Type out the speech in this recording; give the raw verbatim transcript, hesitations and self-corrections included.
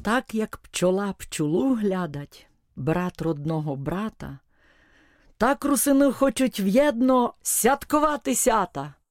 так, як пчола пчолу глядать, брат родного брата, так русини хочуть в'єдно святкувати сята.